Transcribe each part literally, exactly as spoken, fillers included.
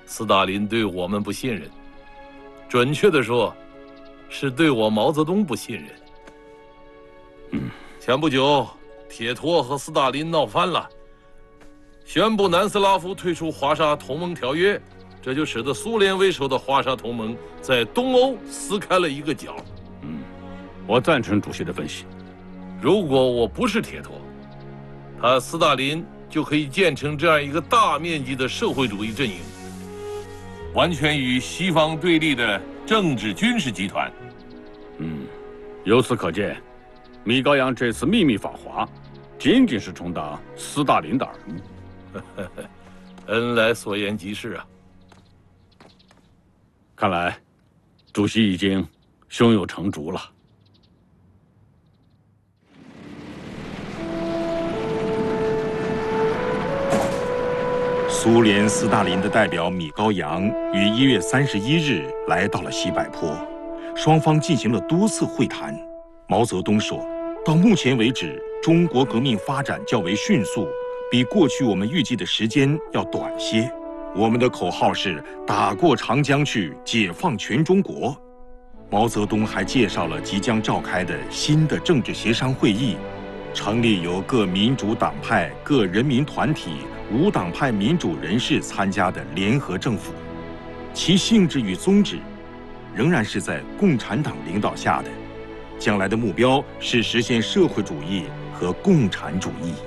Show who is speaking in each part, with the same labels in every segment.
Speaker 1: 斯大林对我们不信任，准确的说，是对我毛泽东不信任。
Speaker 2: 嗯，
Speaker 1: 前不久，铁托和斯大林闹翻了，宣布南斯拉夫退出华沙同盟条约，这就使得苏联为首的华沙同盟在东欧撕开了一个角。
Speaker 2: 嗯，我赞成主席的分析。
Speaker 1: 如果我不是铁托，他斯大林就可以建成这样一个大面积的社会主义阵营，完全与西方对立的政治军事集团。
Speaker 2: 嗯，由此可见，米高扬这次秘密访华，仅仅是充当斯大林的耳目。
Speaker 1: 恩来所言极是啊！
Speaker 2: 看来，主席已经胸有成竹了。
Speaker 3: 苏联斯大林的代表米高扬于一月三十一日来到了西柏坡，双方进行了多次会谈。毛泽东说，到目前为止，中国革命发展较为迅速，比过去我们预计的时间要短些。我们的口号是打过长江去，解放全中国。毛泽东还介绍了即将召开的新的政治协商会议，成立由各民主党派、各人民团体、无党派民主人士参加的联合政府，其性质与宗旨仍然是在共产党领导下的，将来的目标是实现社会主义和共产主义。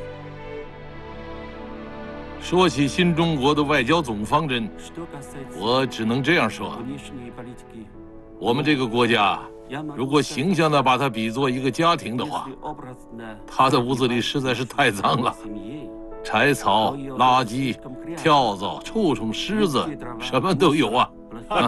Speaker 1: 说起新中国的外交总方针，我只能这样说：我们这个国家，如果形象地把它比作一个家庭的话，他的屋子里实在是太脏了，柴草、垃圾、跳蚤、臭虫、虱子，什么都有啊！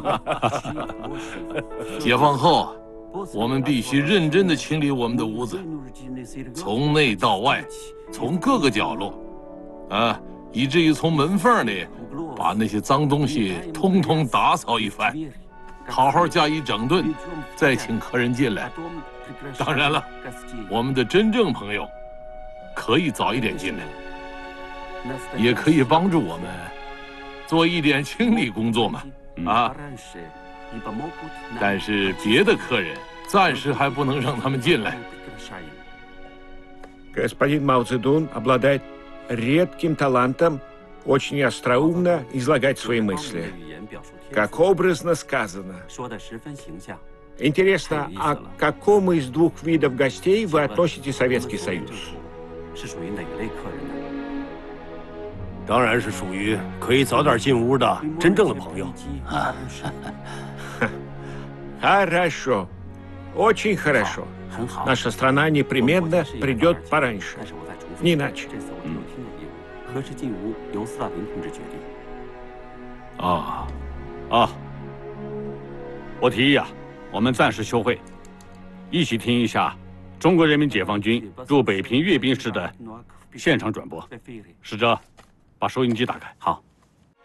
Speaker 1: 解放后，我们必须认真地清理我们的屋子，从内到外，从各个角落，啊，以至于从门缝里把那些脏东西通通打扫一番，好好加以整顿，再请客人进来。当然了，我们的真正朋友可以早一点进来，也可以帮助我们做一点清理工作嘛，啊！但是别的客人暂时还不能让他们进来。
Speaker 4: Господин Мао Цзэдун обладает редким талантом очень остроумно излагать свои мысли. Как образно сказано. Интересно, а к какому из двух видов гостей вы относите Советский Союз?
Speaker 5: 当然是属于可以早点进屋的真正的朋友。
Speaker 4: Хорошо, очень хорошо. Наша страна непременно придет пораньше. Не иначе.
Speaker 6: 何时进屋由斯大林同志决定。
Speaker 2: 啊，啊！我提议啊，我们暂时休会，一起听一下中国人民解放军驻北平阅兵式的现场转播。使者，把收音机打开。
Speaker 6: 好。